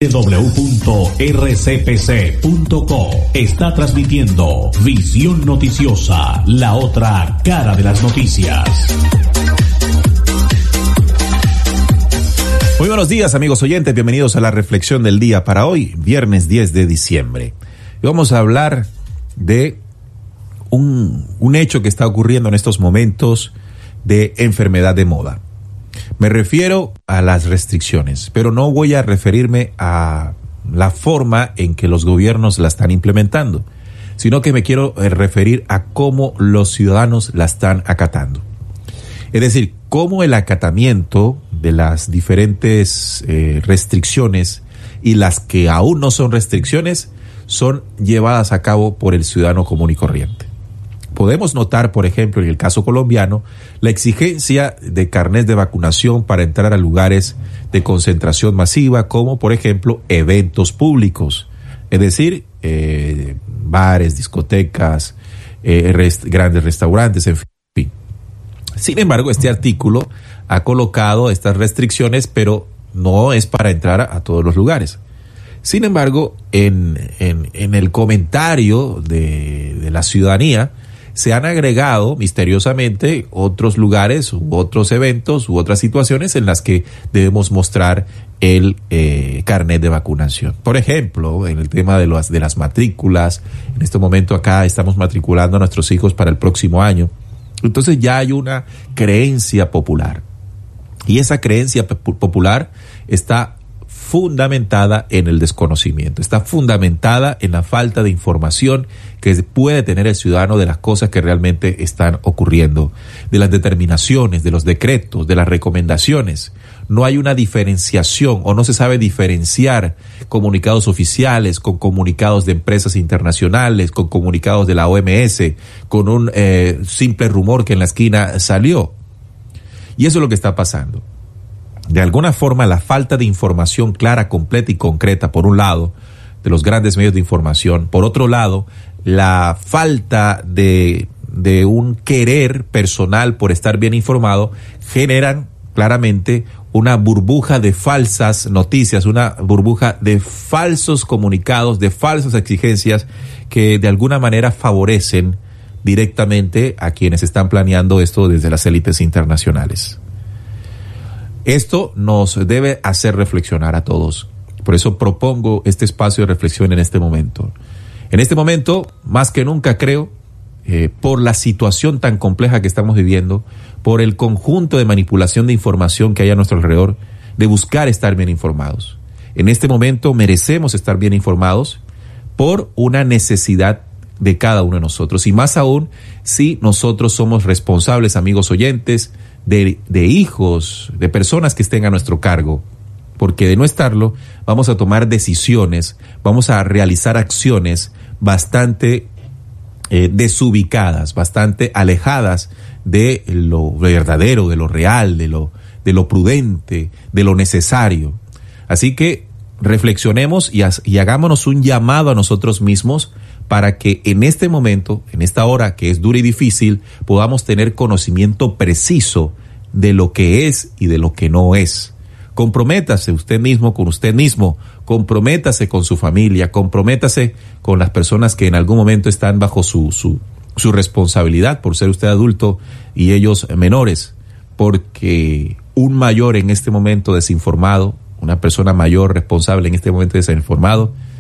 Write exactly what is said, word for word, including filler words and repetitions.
w w w punto r c p c punto co está transmitiendo Visión Noticiosa, la otra cara de las noticias. Muy buenos días, amigos oyentes, bienvenidos a la reflexión del día para hoy, viernes diez de diciembre. Y vamos a hablar de un, un hecho que está ocurriendo en estos momentos de enfermedad de moda. Me refiero a las restricciones, pero no voy a referirme a la forma en que los gobiernos la están implementando, sino que me quiero referir a cómo los ciudadanos la están acatando. Es decir, cómo el acatamiento de las diferentes eh, restricciones y las que aún no son restricciones son llevadas a cabo por el ciudadano común y corriente. Podemos notar, por ejemplo, en el caso colombiano, la exigencia de carnet de vacunación para entrar a lugares de concentración masiva, como por ejemplo eventos públicos, es decir, eh, bares, discotecas, eh, rest- grandes restaurantes, en fin. Sin embargo, este artículo ha colocado estas restricciones, pero no es para entrar a, a todos los lugares. Sin embargo, en, en, en el comentario de, de la ciudadanía, se han agregado misteriosamente otros lugares u otros eventos u otras situaciones en las que debemos mostrar el eh, carnet de vacunación. Por ejemplo, en el tema de, los, de las matrículas, en este momento acá estamos matriculando a nuestros hijos para el próximo año. Entonces ya hay una creencia popular. Y esa creencia popular está fundamentada en el desconocimiento, está fundamentada en la falta de información que puede tener el ciudadano de las cosas que realmente están ocurriendo, de las determinaciones, de los decretos, de las recomendaciones. No hay una diferenciación o no se sabe diferenciar comunicados oficiales con comunicados de empresas internacionales, con comunicados de la O M S, con un eh, simple rumor que en la esquina salió. Y eso es lo que está pasando. De alguna forma, la falta de información clara, completa y concreta, por un lado, de los grandes medios de información. Por otro lado, la falta de, de un querer personal por estar bien informado, generan claramente una burbuja de falsas noticias, una burbuja de falsos comunicados, de falsas exigencias que de alguna manera favorecen directamente a quienes están planeando esto desde las élites internacionales. Esto nos debe hacer reflexionar a todos. Por eso propongo este espacio de reflexión en este momento. En este momento, más que nunca creo, eh, por la situación tan compleja que estamos viviendo, por el conjunto de manipulación de información que hay a nuestro alrededor, de buscar estar bien informados. En este momento merecemos estar bien informados por una necesidad de cada uno de nosotros. Y más aún, si nosotros somos responsables, amigos oyentes, De, de hijos, de personas que estén a nuestro cargo, porque de no estarlo vamos a tomar decisiones, vamos a realizar acciones bastante eh, desubicadas, bastante alejadas de lo verdadero, de lo real, de lo, de lo prudente, de lo necesario. Así que reflexionemos y, y hagámonos un llamado a nosotros mismos para que en este momento, en esta hora que es dura y difícil, podamos tener conocimiento preciso de lo que es y de lo que no es. Comprométase usted mismo con usted mismo, comprométase con su familia, comprométase con las personas que en algún momento están bajo su, su, su responsabilidad por ser usted adulto y ellos menores, porque un mayor en este momento desinformado, una persona mayor responsable en este momento desinformado,